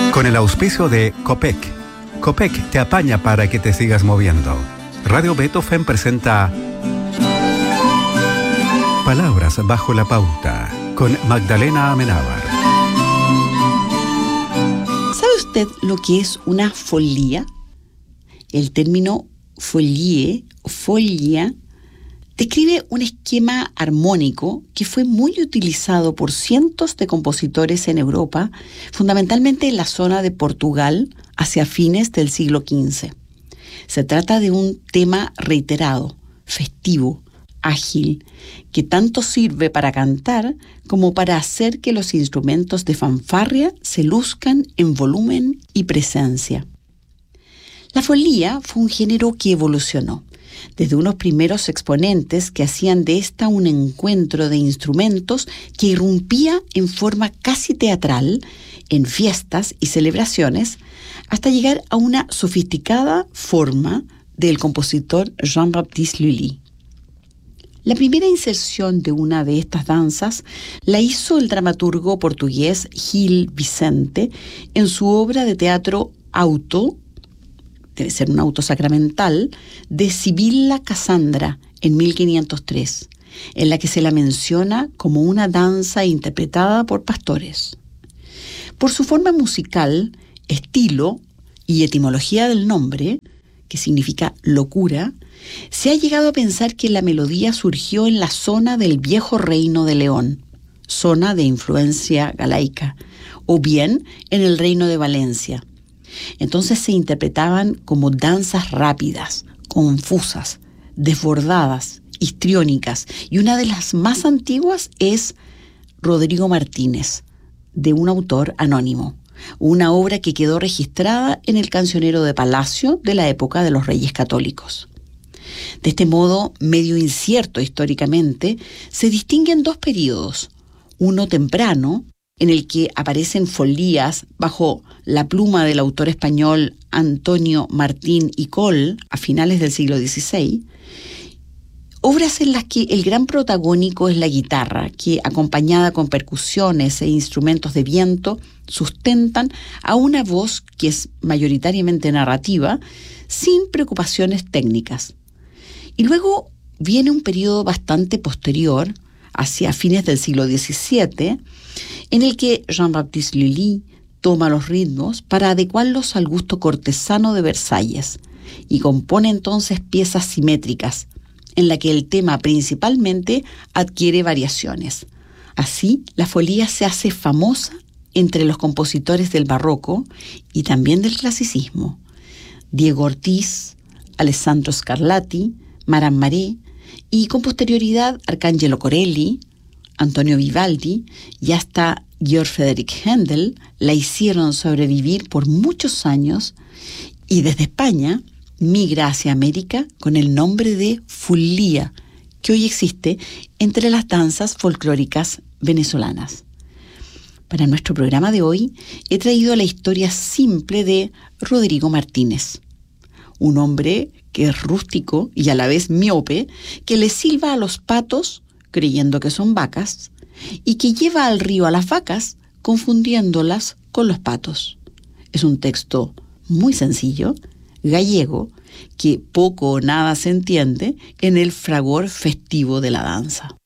Con el auspicio de Copec. Copec te apaña para que te sigas moviendo. Radio Beethoven presenta Palabras bajo la pauta con Magdalena Amenábar. ¿Sabe usted lo que es una folía? El término folie o folia describe un esquema armónico que fue muy utilizado por cientos de compositores en Europa, fundamentalmente en la zona de Portugal, hacia fines del siglo XV. Se trata de un tema reiterado, festivo, ágil, que tanto sirve para cantar como para hacer que los instrumentos de fanfarria se luzcan en volumen y presencia. La folía fue un género que evolucionó desde unos primeros exponentes que hacían de esta un encuentro de instrumentos que irrumpía en forma casi teatral en fiestas y celebraciones, hasta llegar a una sofisticada forma del compositor Jean-Baptiste Lully. La primera inserción de una de estas danzas la hizo el dramaturgo portugués Gil Vicente en su obra de teatro Auto, debe ser un auto sacramental, de Sibila Cassandra en 1503, en la que se la menciona como una danza interpretada por pastores. Por su forma musical, estilo y etimología del nombre, que significa locura, se ha llegado a pensar que la melodía surgió en la zona del viejo reino de León, zona de influencia galaica, o bien en el reino de Valencia. Entonces se interpretaban como danzas rápidas, confusas, desbordadas, histriónicas, y una de las más antiguas es Rodrigo Martínez, de un autor anónimo, una obra que quedó registrada en el cancionero de palacio de la época de los Reyes Católicos. De este modo, medio incierto históricamente, se distinguen dos períodos, uno temprano, en el que aparecen folías bajo la pluma del autor español Antonio Martín y Coll a finales del siglo XVI, obras en las que el gran protagónico es la guitarra, que acompañada con percusiones e instrumentos de viento sustentan a una voz que es mayoritariamente narrativa, sin preocupaciones técnicas. Y luego viene un periodo bastante posterior, hacia fines del siglo XVII, en el que Jean-Baptiste Lully toma los ritmos para adecuarlos al gusto cortesano de Versalles y compone entonces piezas simétricas, en la que el tema principalmente adquiere variaciones. Así, la folía se hace famosa entre los compositores del barroco y también del clasicismo. Diego Ortiz, Alessandro Scarlatti, Maran Maré y con posterioridad Arcangelo Corelli, Antonio Vivaldi y hasta Georg Friedrich Händel la hicieron sobrevivir por muchos años y desde España migra hacia América con el nombre de fulía, que hoy existe entre las danzas folclóricas venezolanas. Para nuestro programa de hoy he traído la historia simple de Rodrigo Martínez, un hombre que es rústico y a la vez miope, que le silba a los patos creyendo que son vacas y que lleva al río a las vacas confundiéndolas con los patos. Es un texto muy sencillo, gallego, que poco o nada se entiende en el fragor festivo de la danza.